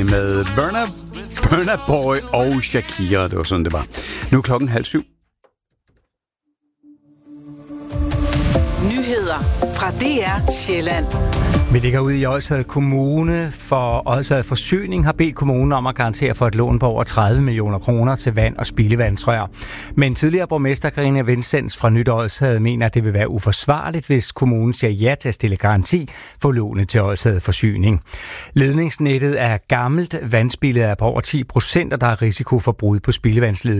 med Burna Boy og Shakira. Det var sådan, det var. Nu er klokken 6:30. Nyheder fra DR Sjælland. Vi ligger ude i Odsherred Kommune, for Odsherred Forsyning har bedt kommunen om at garantere for et lån på over 30 millioner kroner til vand- og spildevandsrør. Men tidligere borgmester Karina Vincents fra Nyt Odsherred mener, at det vil være uforsvarligt, hvis kommunen siger ja til at stille garanti for lånet til Odsherred Forsyning. Ledningsnettet er gammelt, vandspildet er på over 10%, og der er risiko for brud på spildevandsledningen.